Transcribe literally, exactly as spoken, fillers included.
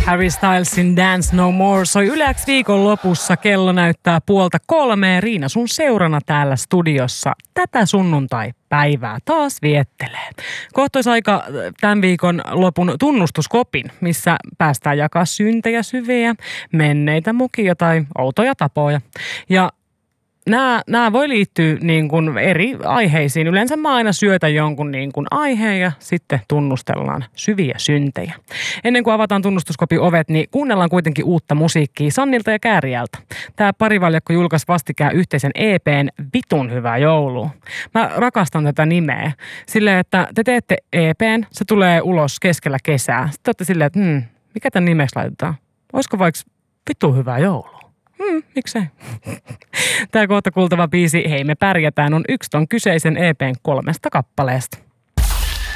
Harry Stylesin Dance No More soi Yle X viikon lopussa. Kello näyttää puolta kolmea. Riina sun seurana täällä studiossa tätä sunnuntai-päivää taas viettelee. Kohta olisi aika tämän viikon lopun tunnustuskopin, missä päästään jakaa syntejä, syviä, menneitä mukia tai outoja tapoja. Ja Nämä, nämä voi liittyä niin kuin eri aiheisiin. Yleensä mä aina syötän jonkun niin kuin aiheen ja sitten tunnustellaan syviä syntejä. Ennen kuin avataan tunnustuskopin ovet, niin kuunnellaan kuitenkin uutta musiikkia Sannilta ja Kääriältä. Tämä parivaljakko julkaisi vastikään yhteisen E P:n Vitun hyvää joulua. Mä rakastan tätä nimeä. Silleen, että te teette E P:n, se tulee ulos keskellä kesää. Sitten olette silleen, että hmm, mikä tämän nimeksi laitetaan? Olisiko vaikka Vitun hyvää joulua? Hmm, miksei? Tämä kohta kuultava biisi Hei me pärjätään on yksi ton kyseisen E P:n kolmesta kappaleesta.